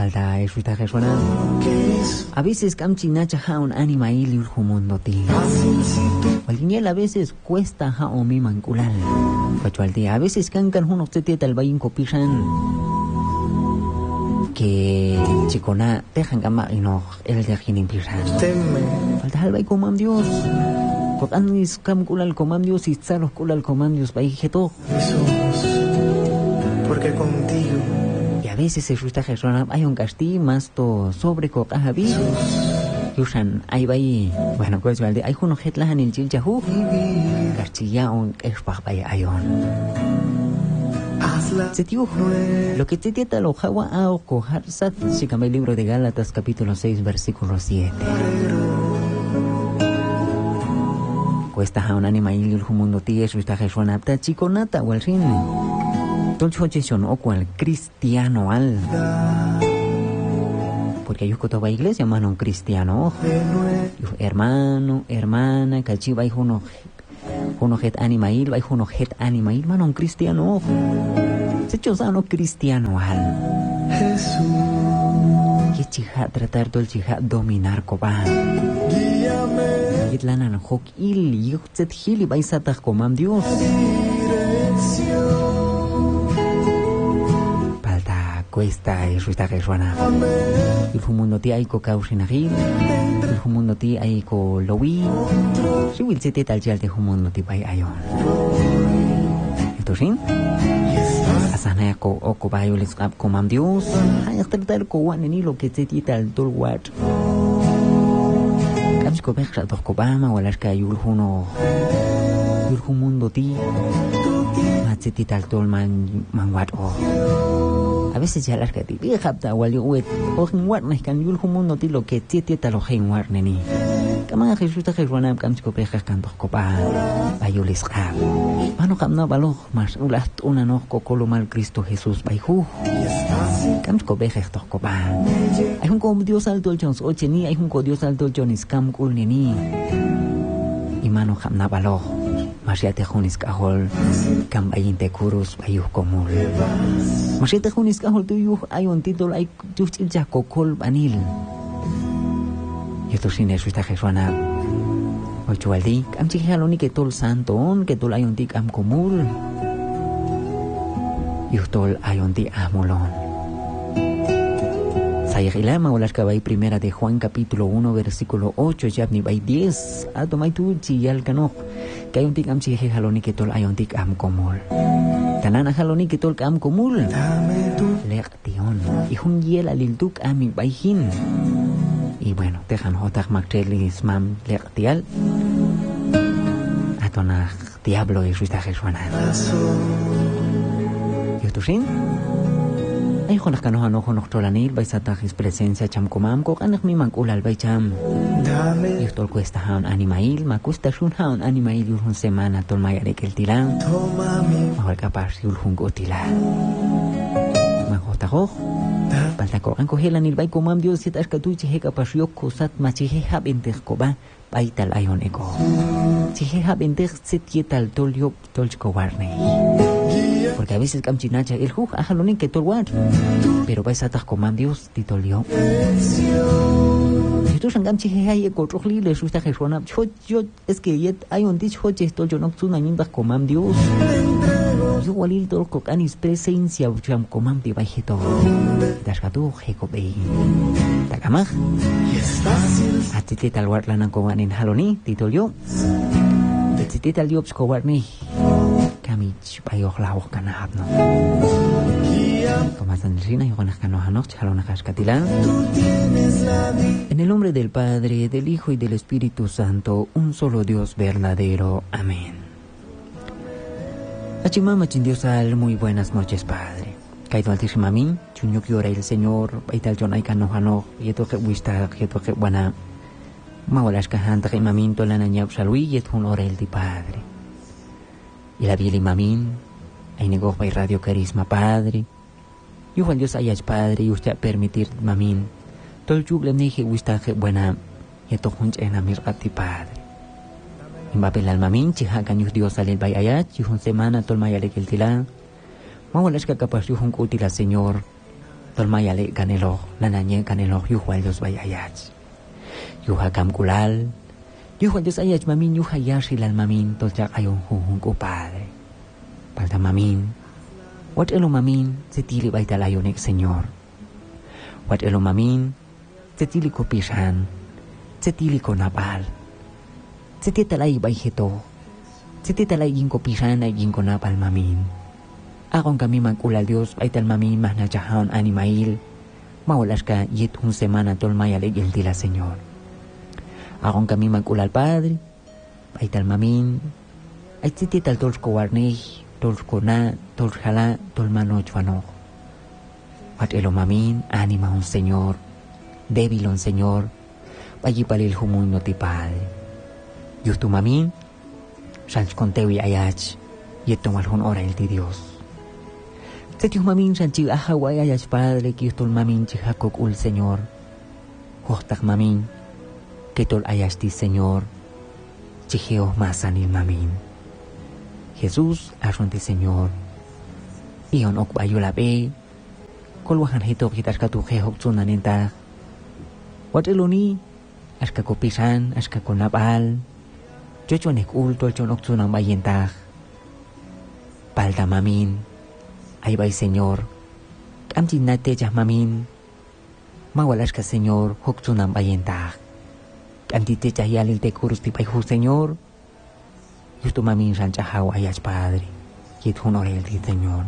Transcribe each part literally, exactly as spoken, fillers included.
Palda eshuta resuena. A veces camchinacha ha un anima y el mundo ti. Alguien a veces cuesta ha o mi manculal. Pacho al día a veces cancan uno se te tal vayin copisan. Que chicona dejan gama y no el de quien empiezan. Falta al bay comam Dios. Por anis cam culal comam Dios y zalos culal comam Dios bay jeto. Porque contigo. Y a veces se frusta que hay un castillo más to sobre cocaja vi. Yusan hay bay bueno pues valde hay uno hetla en el chilchahu. Castilla un espaj bay ayon. Se tío, lo que te tieta lo jawa a ocojar sat, si cambia el libro de Gálatas capítulo seis versículo siete. Cuesta a un anima y el mundo tío es vista Jesús apta chico nata o el fin. Tolcho chechon o cual cristiano al. Porque yo coto va iglesia mano un cristiano. Hermano, hermana, cachiva y uno uno het animail, vai uno het animail, mano un cristiano. Se chosano cristiano al. Jesús. Que chiha tratar todo el chiha dominar coba. Guíame. Yitlanan hok il yuchtet hili vai satach comam Dios. Palta cuesta y ruita que suena. El mundo ti hay co causinagil. El mundo ti hay co lowi. Si will se te tal jal de mundo ti vai ayon. Esto sí. Asana ko oko bayo les kap komam Dios. Ay tratar ko wan ni lo que se te tal tol wat. Kapsko bekra to ko bama wala ka yul huno. Yul mundo ti. Ma se te tal tol man man wat o. A veces ya las que te vieja ta wali wet o wat na kan yul mundo ti lo que se te tal o hein war neni. Kama Jesús ta Jesús kapsko bekra kan to ko ba. Bayo les kap. Mano kamna balo mas ulat una no kokolo mal Cristo Jesús baihu. Kams ko beje to ko ba. Hay un ko Dios alto el chons oche ni hay un ko Dios alto el chonis kam kul ni ni. Y mano kamna balo. Masiate junis kahol kam bayin te kurus bayu komul. Masiate junis kahol tu yu hay un título hay tu ya kokol banil. Y esto sin eso está Jesuana. Ochualdi, am chihaloni que tol santon, que tol ayontik am komul. Yutol ayonti amolon. Sayagilama o las cabay primera de Juan capítulo uno versículo ocho, yapni bay diez. Atomay tu chiyal kanok. Que ayontik am chihaloni que tol ayontik am komul. Tanana haloni que tol am komul. Lection. Y hun yel aliltuk ami bayhin. Y bueno, dejan hotak mactelis mam lectial. Atona diablo y suista Jesuana. ¿Y tú sin? Ay, jonas canoja no jonos tolanil, vais a tajis presencia cham comam, cocanak mi mancul al baicham. Y esto cuesta haun animail, ma cuesta shun haun animail yurhun semana tol mayare que el tilan. Ahora capaz yurhun gotilan. Mahota hoch. Palta ko ang kohelan il bay komam Dios sit askatu chiheka pasyok kusat machiheha bentech koba baital ayon eko. Chiheha bentech sit yetal tolyo tolchko warne. Porque a veces camchinacha el juj ajalonin que tolwar. Pero vais a taj komam Dios titolyo. Y tú sangam chiheha ye kotrojli le susta jesona. Chot chot es que yet ayon dich hoche tolyo noksuna nindas komam Dios. Yo walil tol kokanis presencia ucham komam ti baijeto. Daskatu hekobei. Takamah. Atiti talwar lanang komanin haloni titolyo. Atiti talyop skowarni. Kami bayok lawok kanahap no. Komasan rina y konas kanohanok chalonakas katilan. En el nombre del Padre, del Hijo y del Espíritu Santo, un solo Dios verdadero. Amén. Achimama chindiosal, muy buenas noches, Padre. Kaido altísima min, chuño que ora el Señor, baital jonay kanohano, yeto que wista, yeto que buena. Mawalas kahanta que mamin to la nanyab salui, yet un ora el di Padre. Y la bieli mamin, ay negoh by Radio Carisma, Padre. Yo Juan Dios ayach, Padre, y usted permitir mamin. Tol chuglem neje wista que buena, yeto hunch enamir ati Padre. Imbapel al mamin, chihakan yus Dios alil bay ayach, yus un semana tol mayale que el tilán. Mawalas ka kapaz yuhun kutila Señor. tolmayale kanelo lananye kanelo yuhwal Dios bay ayach yuha kamkulal yuhwal Dios ayach mamin yuha yashi lal mamin tolchak ayon huhung ko padre palta mamin wat elo mamin se tili bay talayonek Señor wat elo mamin se tili ko pishan se tili ko napal se titalay bay hito se titalay yin ko pishan ay yin ko napal mamin akong kami magulal Dios ay tal mamin mahna jahaon animail mawalas ka yit hun semana tolmay alegil tila Señor akong kami magulal Padre ay tal mamin ay titital tols ko warneh tols ko na tols hala tolmano chwano at elo mamin anima hun Señor débil hun Señor payipalil humuno ti Padre yusto mamin sans kontewi ayach yit tomal hun oral ti Dios Setios mamin chanchi ahaway ayach Padre kitol mamin chihakok ul Señor Hostak mamin kitol ayach ti Señor chiheo masanil mamin Jesús aron ti Señor iyon ok bayulabe kolwahan hitok hitas katuhehok tsunanenta wat eloni aska kopisan aska konapal chochonek ul tolchon ok tsunang bayentah palta mamin ay bay Señor kamchin nate jah mamin mawalas ka Señor hoktunam bayentah kamti te chahyalil te kurus ti payhu Señor yusto mamin ran chahaw ayach Padre yit hun orel ti Señor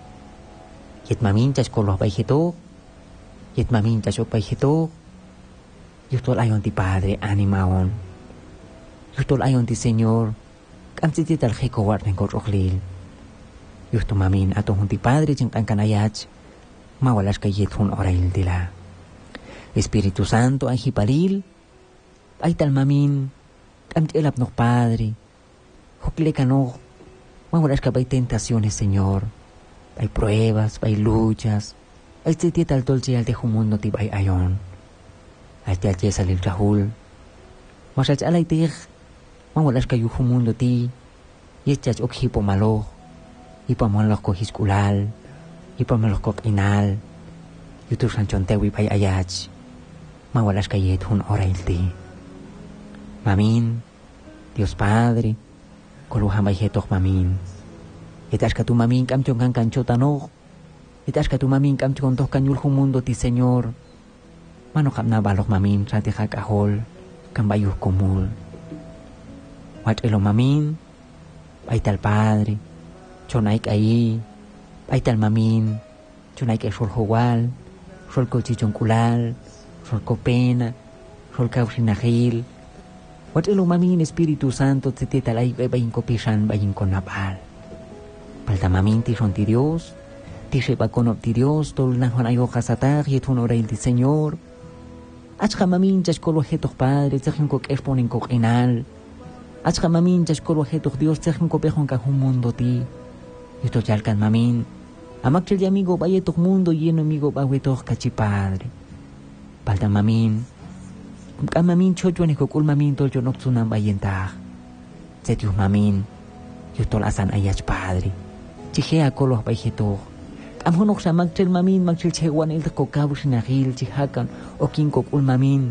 yit mamin chas koloh bayhito yit mamin chasok bayhito yustol ayon ti Padre animaon yustol ayon ti Señor kamti ti tal hekowar ng koroklil yusto mamin ato hun ti Padre ching kankanayach mawalas kayit hun orail dila Espiritu Santo ay hipalil ay tal mamin kamti elap nok Padre hukle kanok mawalas ka bay tentaciones Señor ay pruebas bay luchas ay titi tal tolche al te humundo ti bay ayon ay ti alche salil rahul masach alay tih mawalas kayo humundo ti yechach ok hipo malo ipamalok ko hiskulal, ipamalok ko inal, yutur sanchon tewi pay ayach, mawalas kayet hun orail ti. Mamin, Dios Padre, koluhan bay hetok mamin. Itas ka tu mamin kamchong kang kancho tanok, itas ka tu mamin kamchong toh kanyul humundo ti Señor. Manokap na balok mamin sa ti kakahol, kambayuh kumul. Wat elo mamin, ay tal Padre, chonay kayi, ay tal mamin, chonay kay sol huwal, sol ko chichong kulal, sol ko pena, sol ka usinahil. Wat ilo mamin Espiritu Santo titi talay kay bayin ko pisan bayin ko napal. Palta mamin ti son ti Dios, ti sepa konop ti Dios, tol nahon ayo kasatak, yetun orail ti Señor. Ach ka mamin chas kolo hetok Padre, tsakin ko kesponin ko kinal. Ach ka mamin chas kolo hetok Dios, tsakin ko pehon ka humundo ti. Yuto chalkan mamin, amak chel amigo bayetok mundo lleno amigo bawetok kachi Padre. Palta mamin, ka mamin chocho ni kokul mamin tol chonok tsunam bayentah. Setius mamin, yutol asan ayach Padre. Chihea koloh bayetok. Am honok sa magchel mamin magchel chewan il kokabu sinahil chihakan o kin kokul mamin.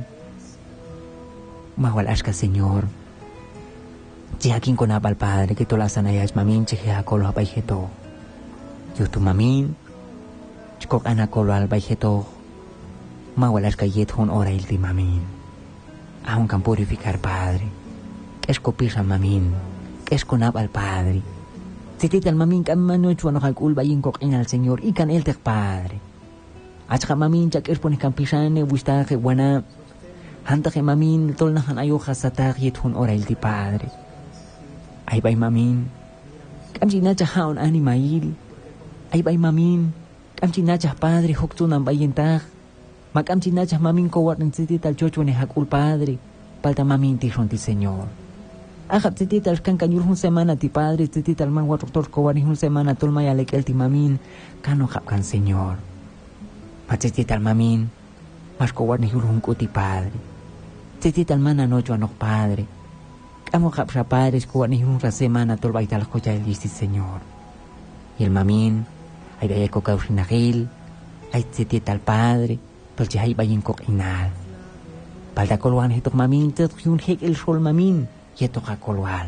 Mawalas ka Señor. Chihakin ko napal Padre que tolasan ayach mamin chihea koloh bayheto. Yutu mamin, chikok anak kolo al bayheto. Mawalas ka yet hon ora il ti mamin. Ahon kan purificar Padre. Que es copisa mamin. Que es con napal Padre. Titital mamin kan manucho ano kagul bayin kok inal Señor ikan el tek Padre. Achka mamin chak es poni kan pisane busta ke wana. Hanta ke mamin tol nahan ayo khasatak yet hon ora il ti Padre. Ay bay mamin, kamsi na haon animail. Ay bay mamin, kamsi na Padre hokto ng bayentah. Makamsi na mamin kowat ng titital chocho ni hakul Padre. Palta mamin tishon ti Señor. Akap titital kan kanyul hun semana ti Padre, titital man watok kowat ni hun semana tol mayalek el ti mamin. Kano kap kan Señor. Matitital mamin, mas kowat ni hun ko ti Padre. Titital man anocho anok Padre. Amo kap sa Padre ko ni hun sa semana tol baital ko ya el Señor. Y el mamin ay daya ko kausinakil, ay tzitieta al Padre, tolchi hay bayin coquinal. Palda coluan hetok mamin, tetjun hek el sol mamin, yetoja colual.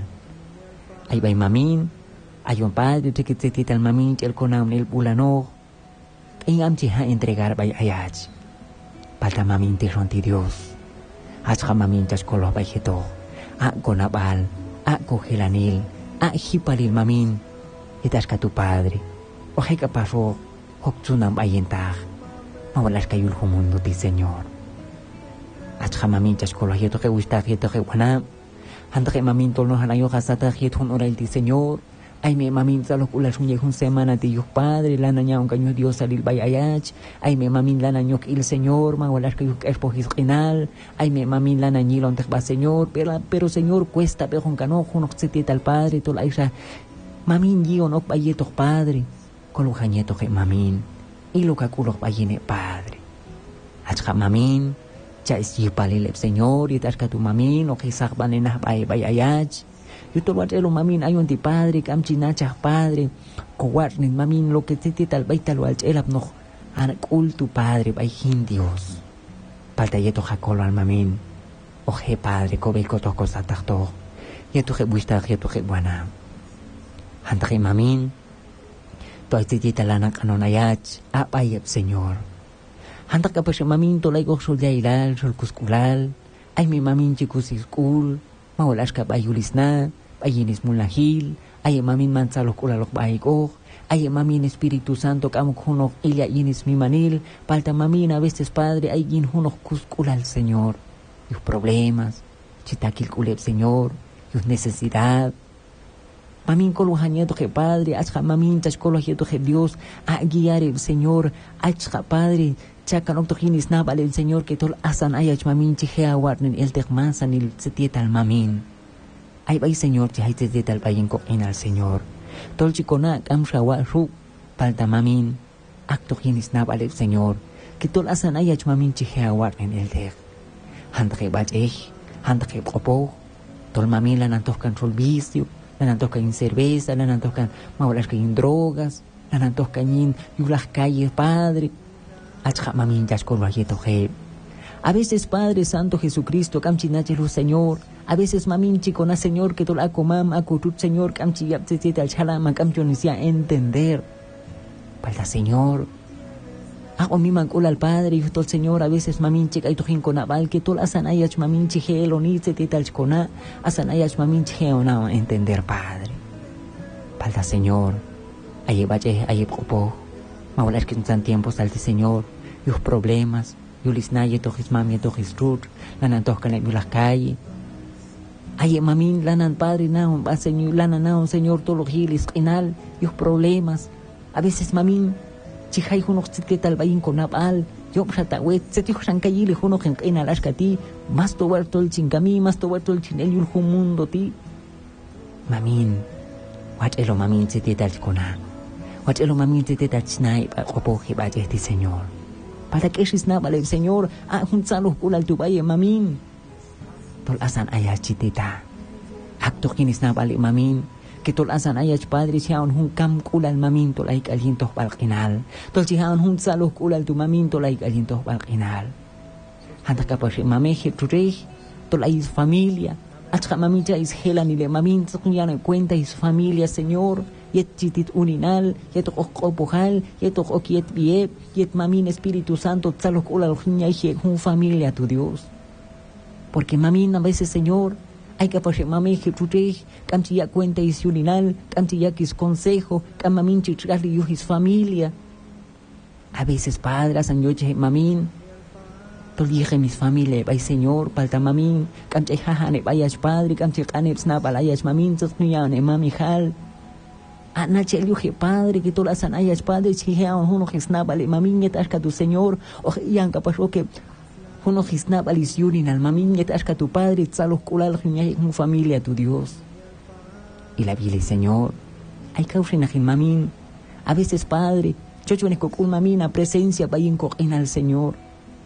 Ay bay mamin, ay un padre, te tzitieta al mamin, el conam el bulano, en amchi ha entregar bay ayach. Palda mamin te ronti Dios. Achja mamin chas colo bay heto, a conabal, a cogelanil, a hipalil mamin, etasca tu Padre. Oje que pasó, hoktunam bayentag, mawalas kayul humundo ti Señor. Achja mamin chas colo yeto que gustag yeto que guanam, handa que mamin tolno hanayo hasata yetun oral ti Señor. Ay me mamin sa lokulas un yejun semana ti yuk Padre, la naña un caño Dios salil bayayach. Ay me mamin la nañok il Señor, mawalas que yuk espojis qinal. Ay me mamin la nañil on va Señor, pero pero Señor cuesta pero con cano junok tzitieta al Padre, tol aisha mamin yi onok bayetok Padre. Kolo jañeto que mamin, y lo caculo bayine Padre. Achja mamin, cha es yipalil el Señor, y tasca tu mamin, o que sakbanenah bay bayayach. Yo te lo lo mamin ayon ti Padre, kamchinachah Padre, cowarnin mamin lo que te tal baita lo alchelab no, anakul tu Padre, bayhin Dios. Paltayeto jacolo al mamin, oje Padre, kobel kotos satachto, yeto je buista, yeto je buana. Hantaje mamin, to ay titita lanak anonayach, apayep Señor. Hantak kapag mamin to lay gok sol jailal, sol kuskulal, ay mi mamin chikusiskul, mawalas ka bayulis na, bayinis mulahil, ay mamin mansalok ulalok baikok, ay mamin Espíritu Santo kamuk hunok ilya inis mi manil, palta mamin a veces Padre ay gin hunok kuskulal Señor, yus problemas, chitakil kulep Señor, yus necesidad, mamin koluhanieto que Padre, achja mamin chashkolohieto que Dios, a guiar el Señor, achja Padre, chakanok tojinis nabal el Señor que tol asan ayach mamin chihea warnen el tegmansan el tzetieta al mamin. Ay bay Señor chihai tzetieta al bayin kokin al Señor. Tol chikona kam shawa ru palta mamin ak tojinis nabal el Señor que tol asan ayach mamin chihea warnen el teg. Handake bachej, handake popo, tol mamin lanan toskan sol vicio, lanan toskan cerveza, lanan toskan mawalas kayin drogas, lanan toskan yin yulas calles Padre. Achja mamin yashkolo ayeto je. A veces Padre Santo Jesucristo kamchinachelu Señor, a veces mamin chicona Señor que tol akomam akutut Señor kamchiyap tzetieta al chalama kamchonisia entender. Palta Señor, ako mi magul al Padre y tol Señor a veces mamin chik ay tojin konabal que tol asanayach mamin chihelo ni tzetieta al chkona, asanayach mamin chiheo entender Padre. Palta Señor, ayebache ayepkopo. Mawalas que en tiempos al Señor, yus problemas, yulis naye tojis mami tojis rut, lanan toscan en las calles. Ay mamin lanan Padre naon, va Señor, lanan naon Señor todos los giles, inal, yus problemas. A veces mamin, chihai junok tzitieta al bayin konabal, yo pratawet, setijo shankayile junok en inal ashkati, más tobar tol chinkami, más tobar tol chinel yul mundo ti. Mamin, wach elo mamin tzitieta al kona. Wach elo mamin tzitieta chnai pa kopoji baje ti Señor. Para que shis na vale Señor, a hunzalo kulal tu baye mamin. Tol asan ayach chitita. Akto kinis na vale mamin, que tol asan ayach Padre siyaon hun kam kulal mamin tol ay kalintoh balkinal. Tol siyaon hun zalo kulal tu mamin tol ay kalintoh balkinal. Hanta kapag mameje turej, tol ay familia. At ka mamin siya is hela nile mamin, sa kunya na kwenta is familia Señor. Yet chitit uninal, yet okopohal, yet okiet bieb, yet mamin Espíritu Santo, tzalok ulal jiñaije, un familia tu Dios. Porque mamin a veces Señor, hay que pasar mamin jitutej, kamchi ya cuenta is uninal, kamchi ya kis consejo, kam mamin chitrali yuhis familia. A veces Padre, sanyoche mamin, tolieje mis familia, bay Señor, palta mamin, kamche jajane bayas Padre, kamche kaneps na balayas mamin, tzotnuyane mami jal. Anache el yuje Padre, que todas las anayas Padre, si ya uno gisnabale, mamiñet ashka tu Señor, o yanka pasó que uno gisnabale is yurin al mamiñet ashka tu Padre, tzalo kulal jiñay un familia tu Dios. Y la Biblia, Señor, hay causa en mamin, a veces Padre, chocho en kokul mamin a presencia bayin kokin al Señor.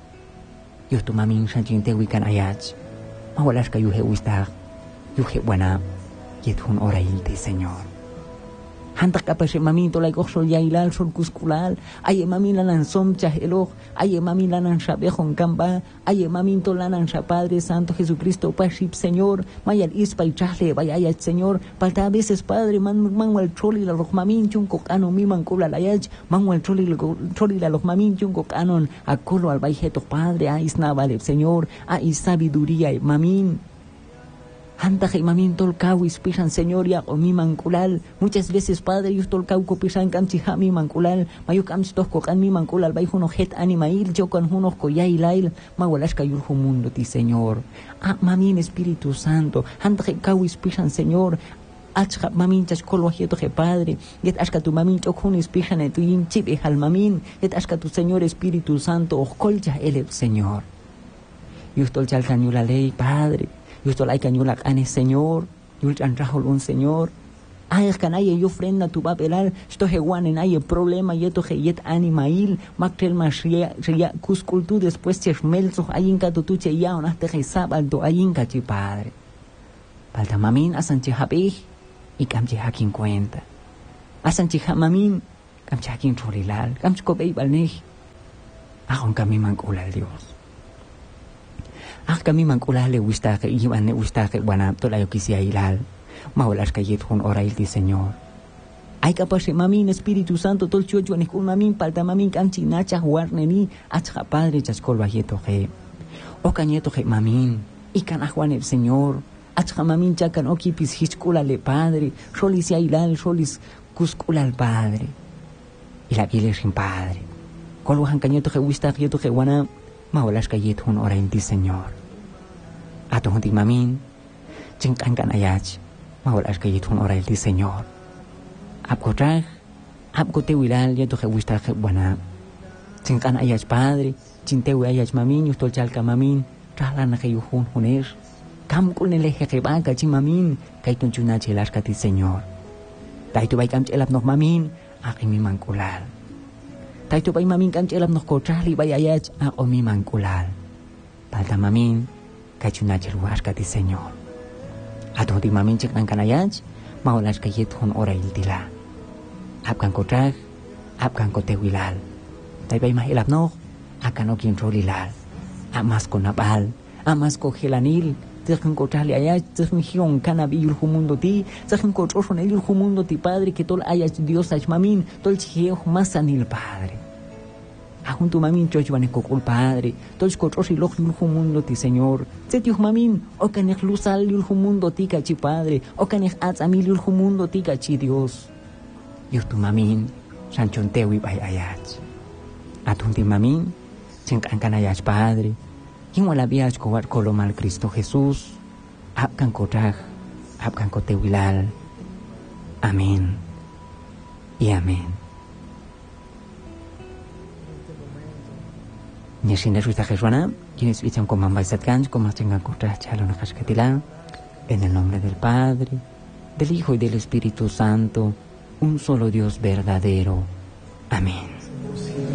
Yo tu mamin shanchinte wikan ayach, mawalas ka yuje wistag, yuje buena, yet un ora ilte Señor. Hanta kapashe mamin to like oxol yailal sol cusculal, aye mamin lanan somcha eloj, aye mamin lanan shabejon kamba, aye mamin to lanan Padre Santo Jesucristo, paship Señor, mayal ispa y chahle, vaya Señor, palta a veces Padre, man manwal troli la los mamin chun kokano mi mancula la yach, manwal troli troli la los mamin chun kokanon, a colo al baijeto Padre, a isna vale Señor, a is sabiduría y mamin. Hanta que mamin tolcau ispiran Señor ya o mi manculal. Muchas veces Padre yo tolcau copisan camchi ha mi manculal. Mayo camchi tosco can mi manculal bai uno het animail yo con unos coyay lail. Magualash cayul mundo ti Señor. Ah mamin Espíritu Santo. Hanta que cau ispiran Señor. Achka mamin chas kolo hieto que Padre. Yet ashka tu mamin chokun ispiran etu yim chip e hal mamin. Yet ashka tu Señor Espíritu Santo. Okolja elep Señor. Yo tolchal cañula ley Padre. Yo estoy like cañula ane Señor, yo el antrajol un Señor. Ay es canaye yo ofrenda tu papelal, esto je guan en ay problema yeto je yet animail, mactel mas ria ria cuscultu después che schmelzo ayinka tu tuche ya una te je sábado ayinka chi Padre. Palta mamin asan chi habi y camche hakin cuenta. Asan chi mamin camche hakin chorilal, camche cobei balnej. Ajon kami mancula al Dios. Ah kami mancula le gusta que iban ne gusta que buena toda yo quisiera ilal. Maulas que yet con orail di Señor. Ay capaz mamin Espíritu Santo tol chocho ne con mamin palta mamin canchi nacha guarneni acha Padre chascol bajeto je. O cañeto je mamin y can ajuan el Señor. Acha mamin chacan okipis hichkula le Padre. Solis ya ilal solis cuscula al Padre. Y la piel sin Padre. Col wahan cañeto je gusta yeto je buena. Maulas que yet con orail di Señor. Ato hunti mamin, cingkan kan ayach, maulas que yet con orail di Señor. Abko traj, abko te wilal yeto je gusta je buena. Cingkan ayach Padre, cintewi ayach mamin, yustol chalka mamin, trahlan je yuhun huner. Kam kul ne leje je banca chi mamin, kaitun chuna chelas kati Señor. Daitu bai kam chelap nok mamin, akimi mankulal. Daitu bai mamin kam chelap nok ko trahli bai ayach, akomi mankulal. Palta mamin, kachuna cheluas kati Señor. Ato di mamin cek nangkan ayach, maulas kayet hun orail dila. Apkan ko traj, apkan ko tewilal. Tai bai mahilap no, akan okin rolilal. Amas ko napal, amas ko helanil, tejen ko trahli ayach, tejen hion kanabi yul humundo ti, tejen ko troson el yul humundo ti Padre, que tol ayach Dios ach mamin, tol chiheo masanil Padre. Ajunto mamin chochwane kokul Padre, tolch kotrosi loj yulhu mundo ti Señor. Setiuh mamin, o kanech lusal yulhu mundo ti kachi Padre, o kanech atzamil yulhu mundo ti kachi Dios. Yuhtu mamin, sanchontewi bay ayach. Atunti mamin, chenkankan ayach Padre, igual viach kowat kolomal Cristo Jesús, apkan kotraj, apkan kotewilal. Amén y amén. Nyeshinda suita Jesuana, quienes vichan con mambaisat ganj, como chengan contra chalona cascatila, en el nombre del Padre, del Hijo y del Espíritu Santo, un solo Dios verdadero. Amén.